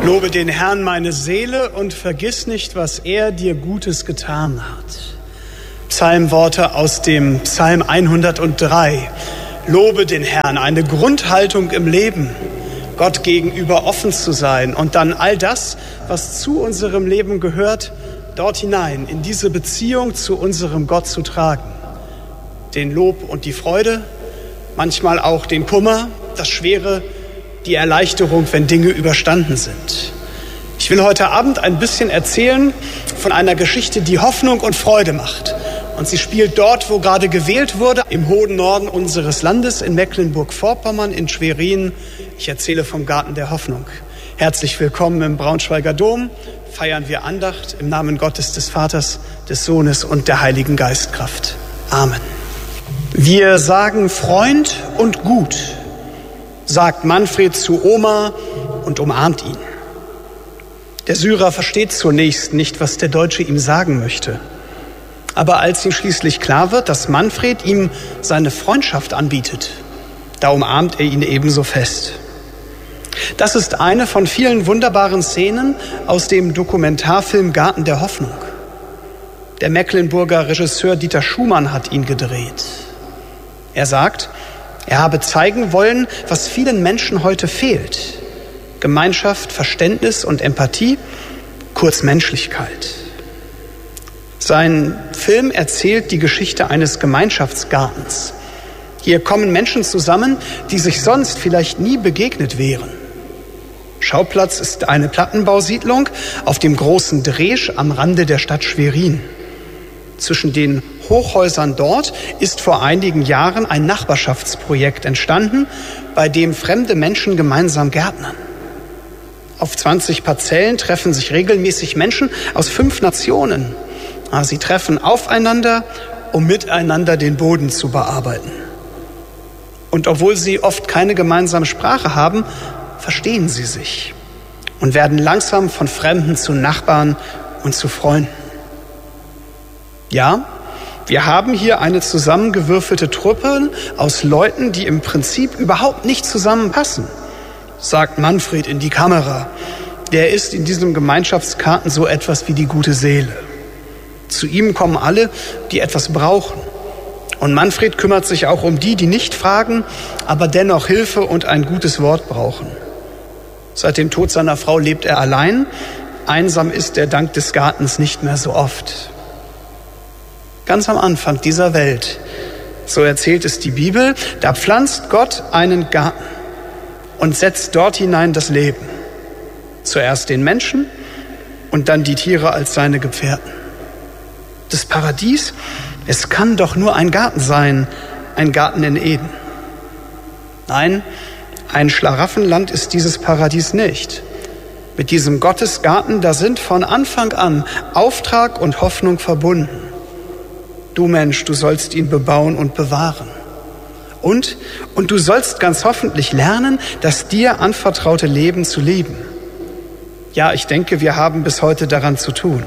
Lobe den Herrn, meine Seele, und vergiss nicht, was er dir Gutes getan hat. Psalmworte aus dem Psalm 103. Lobe den Herrn, eine Grundhaltung im Leben, Gott gegenüber offen zu sein und dann all das, was zu unserem Leben gehört, dort hinein, in diese Beziehung zu unserem Gott zu tragen. Den Lob und die Freude, manchmal auch den Kummer, das Schwere, die Erleichterung, wenn Dinge überstanden sind. Ich will heute Abend ein bisschen erzählen von einer Geschichte, die Hoffnung und Freude macht. Und sie spielt dort, wo gerade gewählt wurde, im hohen Norden unseres Landes, in Mecklenburg-Vorpommern, in Schwerin. Ich erzähle vom Garten der Hoffnung. Herzlich willkommen im Braunschweiger Dom. Feiern wir Andacht im Namen Gottes des Vaters, des Sohnes und der Heiligen Geistkraft. Amen. Wir sagen Freund und gut, sagt Manfred zu Oma und umarmt ihn. Der Syrer versteht zunächst nicht, was der Deutsche ihm sagen möchte. Aber als ihm schließlich klar wird, dass Manfred ihm seine Freundschaft anbietet, da umarmt er ihn ebenso fest. Das ist eine von vielen wunderbaren Szenen aus dem Dokumentarfilm Garten der Hoffnung. Der Mecklenburger Regisseur Dieter Schumann hat ihn gedreht. Er sagt, er habe zeigen wollen, was vielen Menschen heute fehlt. Gemeinschaft, Verständnis und Empathie, kurz Menschlichkeit. Sein Film erzählt die Geschichte eines Gemeinschaftsgartens. Hier kommen Menschen zusammen, die sich sonst vielleicht nie begegnet wären. Schauplatz ist eine Plattenbausiedlung auf dem großen Dresch am Rande der Stadt Schwerin. Zwischen den Hochhäusern dort ist vor einigen Jahren ein Nachbarschaftsprojekt entstanden, bei dem fremde Menschen gemeinsam gärtnern. Auf 20 Parzellen treffen sich regelmäßig Menschen aus 5 Nationen. Sie treffen aufeinander, um miteinander den Boden zu bearbeiten. Und obwohl sie oft keine gemeinsame Sprache haben, verstehen sie sich und werden langsam von Fremden zu Nachbarn und zu Freunden. Ja, wir haben hier eine zusammengewürfelte Truppe aus Leuten, die im Prinzip überhaupt nicht zusammenpassen, sagt Manfred in die Kamera. Der ist in diesem Gemeinschaftsgarten so etwas wie die gute Seele. Zu ihm kommen alle, die etwas brauchen. Und Manfred kümmert sich auch um die, die nicht fragen, aber dennoch Hilfe und ein gutes Wort brauchen. Seit dem Tod seiner Frau lebt er allein. Einsam ist er dank des Gartens nicht mehr so oft. Ganz am Anfang dieser Welt, so erzählt es die Bibel, da pflanzt Gott einen Garten und setzt dort hinein das Leben. Zuerst den Menschen und dann die Tiere als seine Gefährten. Das Paradies, es kann doch nur ein Garten sein, ein Garten in Eden. Nein, ein Schlaraffenland ist dieses Paradies nicht. Mit diesem Gottesgarten, da sind von Anfang an Auftrag und Hoffnung verbunden. Du Mensch, du sollst ihn bebauen und bewahren. Und du sollst ganz hoffentlich lernen, das dir anvertraute Leben zu lieben. Ja, ich denke, wir haben bis heute daran zu tun.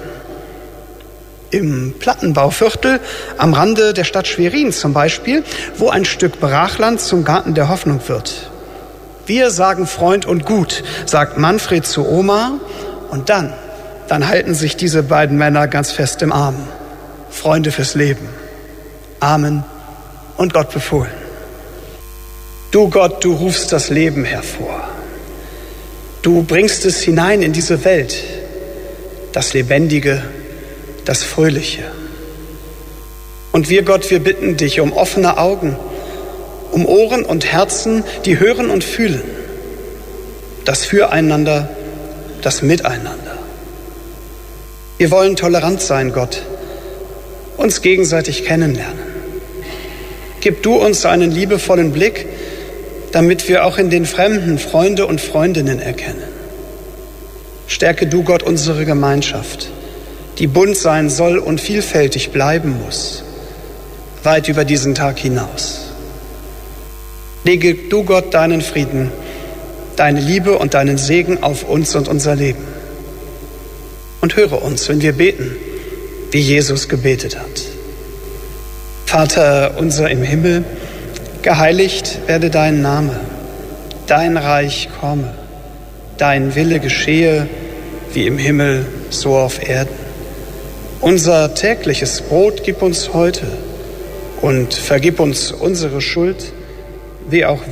Im Plattenbauviertel am Rande der Stadt Schwerin zum Beispiel, wo ein Stück Brachland zum Garten der Hoffnung wird. Wir sagen Freund und gut, sagt Manfred zu Oma, und dann halten sich diese beiden Männer ganz fest im Arm. Freunde fürs Leben. Amen und Gott befohlen. Du Gott, du rufst das Leben hervor. Du bringst es hinein in diese Welt, das Lebendige, das Fröhliche. Und wir, Gott, wir bitten dich um offene Augen, um Ohren und Herzen, die hören und fühlen. Das Füreinander, das Miteinander. Wir wollen tolerant sein, Gott, uns gegenseitig kennenlernen. Gib du uns einen liebevollen Blick, damit wir auch in den Fremden Freunde und Freundinnen erkennen. Stärke du, Gott, unsere Gemeinschaft, die bunt sein soll und vielfältig bleiben muss, weit über diesen Tag hinaus. Lege du, Gott, deinen Frieden, deine Liebe und deinen Segen auf uns und unser Leben. Und höre uns, wenn wir beten, wie Jesus gebetet hat. Vater unser im Himmel, geheiligt werde dein Name, dein Reich komme. dein Wille geschehe, wie im Himmel, so auf Erden. Unser tägliches Brot gib uns heute und vergib uns unsere Schuld, wie auch